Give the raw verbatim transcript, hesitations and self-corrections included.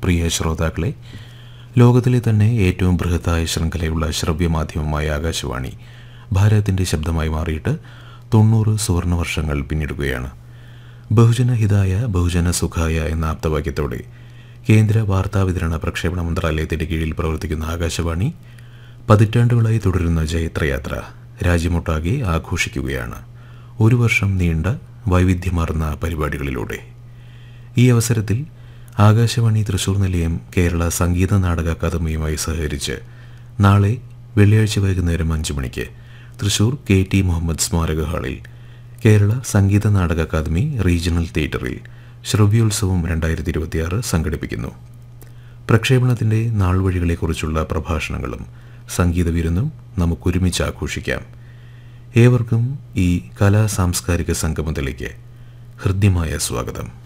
പ്രിയ ശ്രോതാക്കളെ, ലോകത്തിലെ തന്നെ ഏറ്റവും ബൃഹത്തായ ശൃംഖലയുള്ള ശ്രവ്യമാധ്യമമായ ആകാശവാണി ഭാരതത്തിൻ്റെ ശബ്ദമായി മാറിയിട്ട് തൊണ്ണൂറ് സുവർണ വർഷങ്ങൾ പിന്നിടുകയാണ്. ബഹുജനഹിതായ ബഹുജന സുഖായ എന്ന ആപ്തവാക്യത്തോടെ കേന്ദ്ര വാർത്താവിതരണ പ്രക്ഷേപണ മന്ത്രാലയത്തിൻ്റെ കീഴിൽ പ്രവർത്തിക്കുന്ന ആകാശവാണി പതിറ്റാണ്ടുകളായി തുടരുന്ന ജൈത്രയാത്ര രാജ്യമൊട്ടാകെ ആഘോഷിക്കുകയാണ്, ഒരു വർഷം നീണ്ട വൈവിധ്യമാർന്ന പരിപാടികളിലൂടെ. ഈ അവസരത്തിൽ ആകാശവാണി തൃശൂർ നിലയം കേരള സംഗീത നാടക അക്കാദമിയുമായി സഹകരിച്ച് നാളെ വെള്ളിയാഴ്ച വൈകുന്നേരം അഞ്ചു മണിക്ക് തൃശൂർ കെ ടി മുഹമ്മദ് സ്മാരക ഹാളിൽ കേരള സംഗീത നാടക അക്കാദമി റീജിയണൽ തിയേറ്ററിൽ ശ്രവ്യോത്സവം രണ്ടായിരത്തി ഇരുപത്തിയാറ് സംഘടിപ്പിക്കുന്നു. പ്രക്ഷേപണത്തിൻ്റെ നാൾവഴികളെക്കുറിച്ചുള്ള പ്രഭാഷണങ്ങളും സംഗീത വിരുന്നും നമുക്കൊരുമിച്ച് ആഘോഷിക്കാം. ഏവർക്കും ഈ കലാ സാംസ്കാരിക സംഗമത്തിലേക്ക് ഹൃദ്യമായ സ്വാഗതം.